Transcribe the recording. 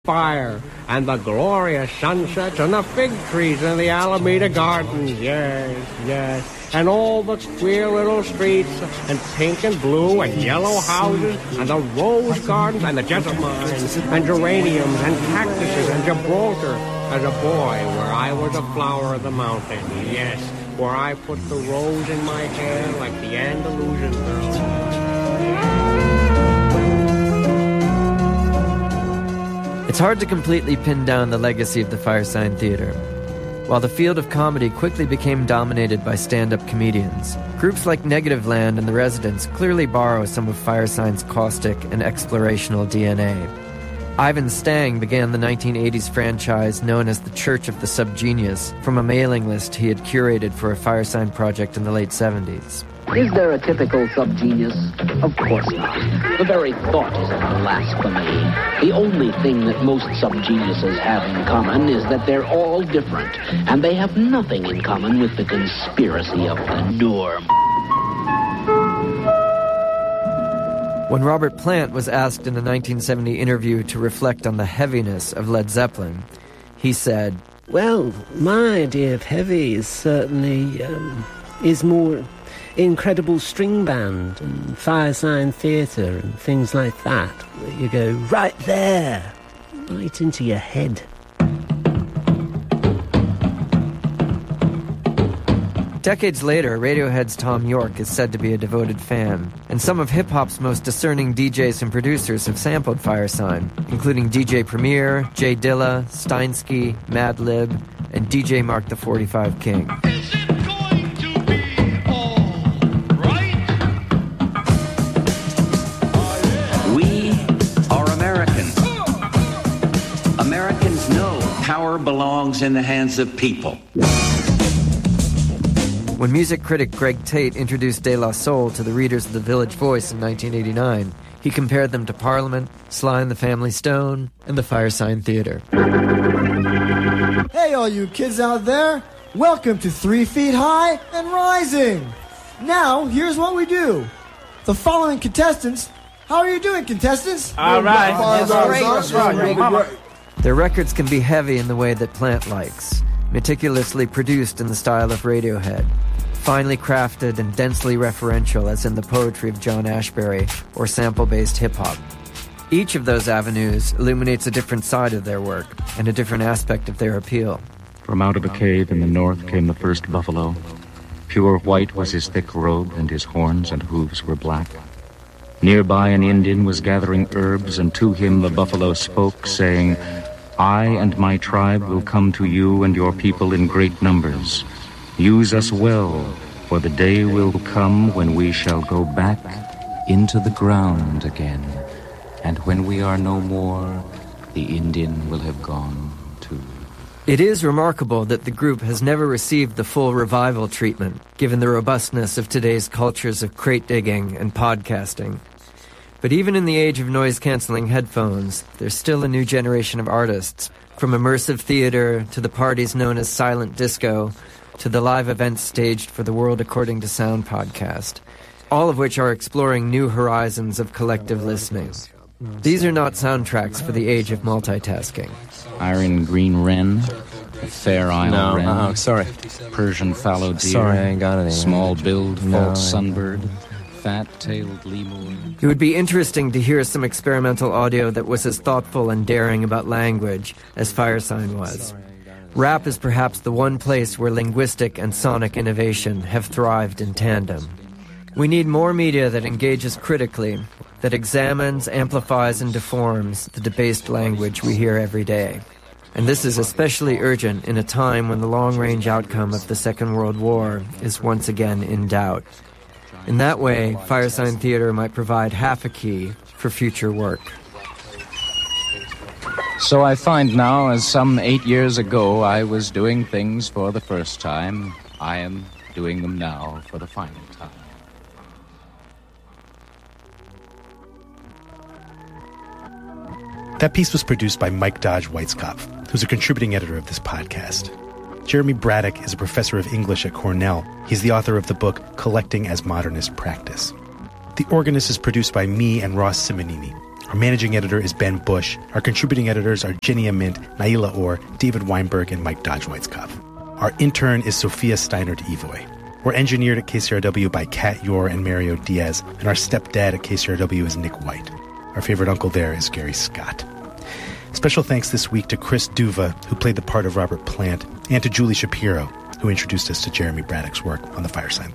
fire and the glorious sunsets and the fig trees in the Alameda Gardens, yes, and all the queer little streets and pink and blue and yellow houses and the rose gardens and the jessamine and geraniums and cactuses and Gibraltar. As a boy, where I was a flower of the mountain, yes, where I put the rose in my hair like the Andalusian girl. It's hard to completely pin down the legacy of the Firesign Theatre. While the field of comedy quickly became dominated by stand-up comedians, groups like Negativland and The Residents clearly borrow some of Firesign's caustic and explorational DNA. Ivan Stang began the 1980s franchise known as the Church of the Subgenius from a mailing list he had curated for a Firesign project in the late 70s. Is there a typical subgenius? Of course not. The very thought is a blasphemy. The only thing that most subgeniuses have in common is that they're all different, and they have nothing in common with the conspiracy of the norm. When Robert Plant was asked in a 1970 interview to reflect on the heaviness of Led Zeppelin, he said, "Well, my idea of heavy is certainly, is more incredible string band and Firesign Theatre and things like that, where you go right there, right into your head." Decades later, Radiohead's Thom Yorke is said to be a devoted fan, and some of hip-hop's most discerning DJs and producers have sampled Firesign, including DJ Premier, Jay Dilla, Steinsky, Madlib, and DJ Mark the 45 King. Americans know power belongs in the hands of people. When music critic Greg Tate introduced De La Soul to the readers of The Village Voice in 1989, he compared them to Parliament, Sly and the Family Stone, and the Firesign Theatre. Hey, all you kids out there. Welcome to 3 Feet High and Rising. Now, here's what we do. The following contestants... How are you doing, contestants? All right. That's right. Their records can be heavy in the way that Plant likes, meticulously produced in the style of Radiohead, finely crafted and densely referential as in the poetry of John Ashbery, or sample-based hip-hop. Each of those avenues illuminates a different side of their work and a different aspect of their appeal. From out of a cave in the north came the first buffalo. Pure white was his thick robe, and his horns and hooves were black. Nearby an Indian was gathering herbs, and to him the buffalo spoke, saying, "I and my tribe will come to you and your people in great numbers. Use us well, for the day will come when we shall go back into the ground again. And when we are no more, the Indian will have gone too." It is remarkable that the group has never received the full revival treatment, given the robustness of today's cultures of crate digging and podcasting. But even in the age of noise-canceling headphones, there's still a new generation of artists, from immersive theater to the parties known as silent disco, to the live events staged for the World According to Sound podcast, all of which are exploring new horizons of collective listening. These are not soundtracks for the age of multitasking. Iron green wren, fair isle wren. Sorry. Persian fallow deer. Sorry, I ain't got anything. Small-billed false sunbird. Fat-tailed lemur. It would be interesting to hear some experimental audio that was as thoughtful and daring about language as Firesign was. Rap is perhaps the one place where linguistic and sonic innovation have thrived in tandem. We need more media that engages critically, that examines, amplifies, and deforms the debased language we hear every day. And this is especially urgent in a time when the long-range outcome of the Second World War is once again in doubt. In that way, Firesign Theatre might provide half a key for future work. So I find now, as some 8 years ago I was doing things for the first time, I am doing them now for the final time. That piece was produced by Mike Dodge Weitzkopf, who's a contributing editor of this podcast. Jeremy Braddock is a professor of English at Cornell. He's the author of the book Collecting as Modernist Practice. The Organist is produced by me and Ross Simonini. Our managing editor is Ben Bush. Our contributing editors are Jenny Amint, Naila Orr, David Weinberg, and Mike Dodge Weitzkopf. Our intern is Sophia Steinert-Evoy. We're engineered at KCRW by Kat Yor and Mario Diaz, and our stepdad at KCRW is Nick White. Our favorite uncle there is Gary Scott. Special thanks this week to Chris Duva, who played the part of Robert Plant, and to Julie Shapiro, who introduced us to Jeremy Braddock's work on the Firesign